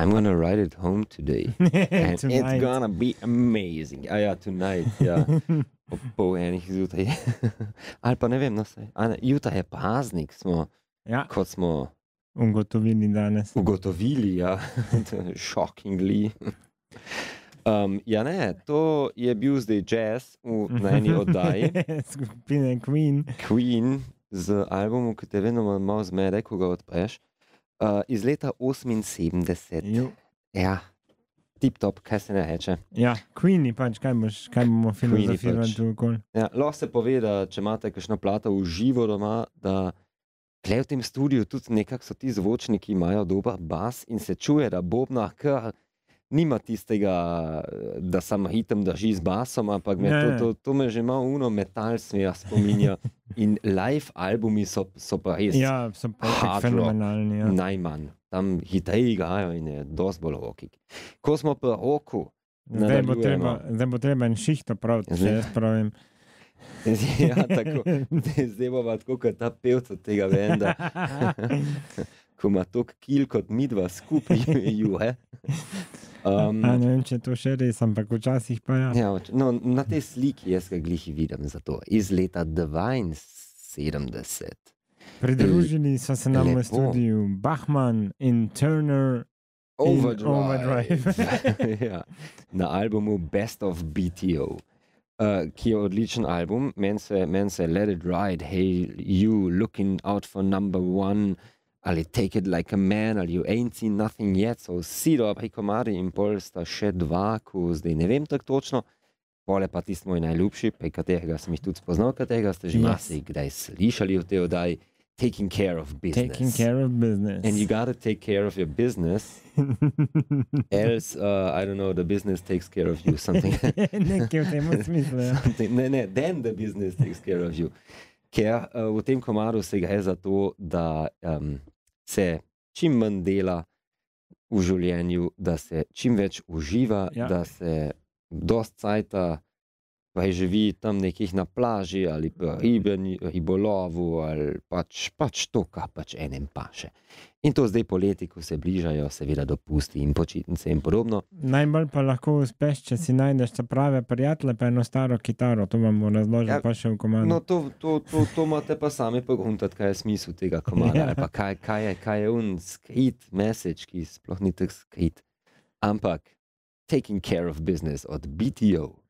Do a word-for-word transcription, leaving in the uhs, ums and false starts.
I'm gonna ride it home today. And Tonight. it's gonna be amazing. A ja, tonight, ja. Ob pol enih zjutraj. Ali pa ne vem, no saj. A ne, jutra je praznik, smo, Ja, kot smo ugotovili danes. ugotovili, ja. Shockingly. Um, ja ne, to je bil zdaj jazz v, na eni oddaji. Skupine Queen. Queen z albumom, ki te vedno malo zmede, ko ga odpreš. Uh, iz leta oseminsedemdeset. Jo. Ja, tip top, kaj se ne reče. Ja, Queeni pač, kaj, boš, kaj bomo filozofirali pač. tu okoli. Ja, lahko se pove, da če imate kakšno plato v živo doma, da tle v tem studiu tudi nekako so ti zvočniki, imajo dober bas in se čuje, da bobna kar nima tistega, da sam ritem drži z basom, ampak me Ne, to, ne. to, to me že malo uno metal smija spominja. In live albumi so, so pa res Ja, so pa Hard tako rock. fenomenalni. Ja. najmanj. Tam hitreje igrajo in je dosti bolj rockig. Ko smo pri roku, Zdaj bo, nadaljujemo. treba, zdaj bo treba en šiht opraviti, če Zdaj- jaz pravim. ja, tako, zdaj bova tako kot ta pevca tega benda, ko ima toliko kil kot midva skupaj, juhe. Um, A ne vem, če je to še res, ampak včasih pa ja. ja, oč- no, na tej sliki jaz ga glih vidim zato. Iz leta dvainsedemdeset. Pridružili so se nam v Lepo. studiu Bachman in Turner. In Overdrive. Overdrive. ja, na albumu Best of B T O, uh, ki je odličen album. Meni se, men se Let It Ride, Hey You, Looking Out for Number One, ali Take It Like a Man, ali You Ain't Seen Nothing Yet, so vsi dobri komadi in pol sta še dva, ko zdaj ne vem tako točno. Pole pa tisti moj najljubši, pri katerega sem jih tudi spoznal, katerega ste že Yes. marsikdaj slišali v tej oddaji, Taking Care of Business. Taking care of business. And you gotta take care of your business, else, uh, I don't know, the business takes care of you, something. Nekaj v tem smislu. Ja. something. Ne, ne, then the business takes care of you. Ker uh, v tem komadu se gre za to, da um, se čim manj dela v življenju, da se čim več uživa, Ja. da se dost cajta pa živi tam nekih na plaži ali pa riben, ribolovu ali pač, pač to, kar pač enem paše. In to zdaj poleti, ko se bližajo, seveda dopusti in počitnice in podobno. Najbolj pa lahko uspeš, če si najdeš ta prave prijatelje, pa eno staro kitaro, to vam bo razložil Ja, pa še v komadu. No, to, to, to, to imate pa sami pogruntati, kaj je smisel tega komada, Ja. ali pa kaj, kaj, je, kaj je un skrit message, ki sploh ni tak skrit. Ampak Taking Care of Business od B T O.